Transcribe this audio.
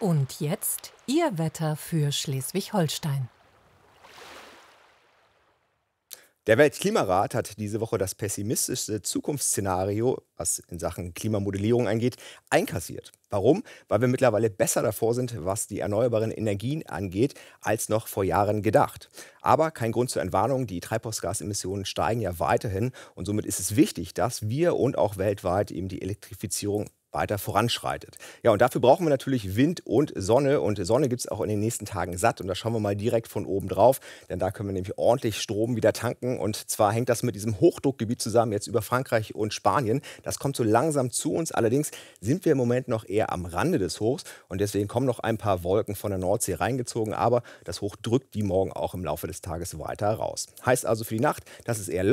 Und jetzt Ihr Wetter für Schleswig-Holstein. Der Weltklimarat hat diese Woche das pessimistischste Zukunftsszenario, was in Sachen Klimamodellierung angeht, einkassiert. Warum? Weil wir mittlerweile besser davor sind, was die erneuerbaren Energien angeht, als noch vor Jahren gedacht. Aber kein Grund zur Entwarnung, die Treibhausgasemissionen steigen ja weiterhin und somit ist es wichtig, dass wir und auch weltweit eben die Elektrifizierung weiter voranschreitet. Ja, und dafür brauchen wir natürlich Wind und Sonne gibt es auch in den nächsten Tagen satt und da schauen wir mal direkt von oben drauf, denn da können wir nämlich ordentlich Strom wieder tanken und zwar hängt das mit diesem Hochdruckgebiet zusammen, jetzt über Frankreich und Spanien. Das kommt so langsam zu uns, allerdings sind wir im Moment noch eher am Rande des Hochs und deswegen kommen noch ein paar Wolken von der Nordsee reingezogen, aber das Hoch drückt die morgen auch im Laufe des Tages weiter raus. Heißt also für die Nacht, dass es eher